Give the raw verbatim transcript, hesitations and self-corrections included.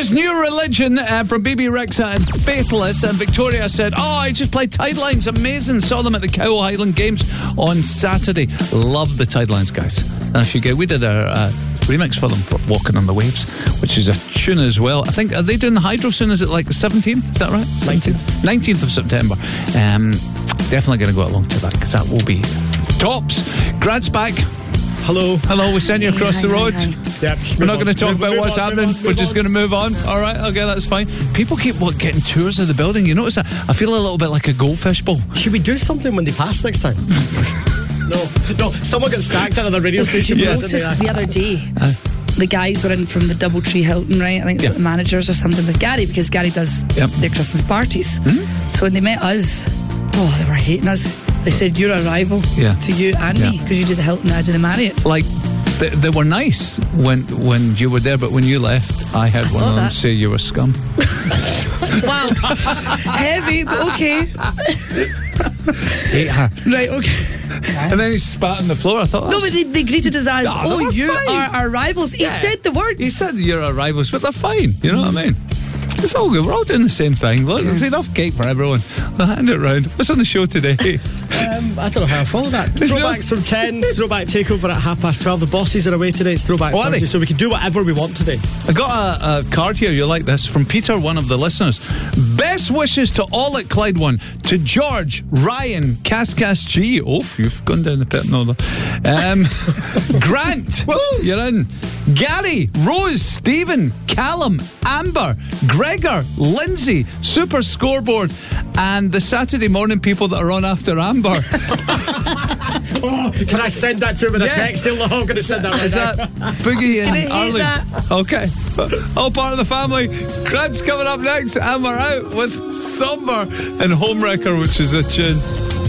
It's New Religion uh, from B B Rexa and Faithless. And Victoria said, oh, I just played Tidelines. Amazing. Saw them at the Cowell Highland Games on Saturday. Love the Tidelines, guys. And if you get, we did a uh, remix for them for Walking on the Waves, which is a tune as well. I think, are they doing the Hydro soon? Is it like the seventeenth? Is that right? nineteenth. nineteenth of September. Um, definitely going to go along to that because that will be tops. Grant's back. Hello. Hello, we sent you across Hi, the hi, road. hi. Yep, We're not going to talk move, about move what's on, happening. move on, We're move just on. going to move on. All right, okay, that's fine. People keep what, getting tours of the building. You notice that? I feel a little bit like a goldfish bowl. Should we do something when they pass next time? no, no. Someone got sacked out of the radio station. I Yes. noticed the other day, Uh, the guys were in from the Doubletree Hilton, right? I think it's Yeah. like the managers or something with Gary, because Gary does Yep. their Christmas parties. Mm-hmm. So when they met us, oh, they were hating us. They said, you're a rival Yeah. to you and Yeah. me, because you do the Hilton and I do the Marriott. Like, they, they were nice when when you were there, but when you left, I had one of thought them that. say you were scum. Wow. Heavy, but okay. Hate her. Right, okay. And then he spat on the floor. I thought, No, but they, they greeted us as, No, they oh, were you fine. are our rivals. He Yeah. said the words. he said you're our rivals, but they're fine. You know what I mean? It's all good. We're all doing the same thing. Look, there's enough cake for everyone. We'll hand it round. What's on the show today? Um, I don't know how I follow that. Throwbacks from ten, throwback takeover at half past twelve. The bosses are away today. It's throwback Oh, are Thursday, they? so we can do whatever we want today. I got a, a card here, you like this, from Peter, one of the listeners. Best wishes to all at Clyde One, to George, Ryan, Cascas G. Oh, you've gone down the pit and all that. Um, Grant, you're in. Gary, Rose, Stephen, Callum, Amber, Gregor, Lindsay, Super Scoreboard, and the Saturday morning people that are on after Amber. Oh, can I send that to him in a Yes. text? Still, I'm going to send that right Is now. that Boogie gonna and hate Arlie? that. Okay. All part of the family. Grant's coming up next, and we're out with Somber and Homewrecker, which is a tune.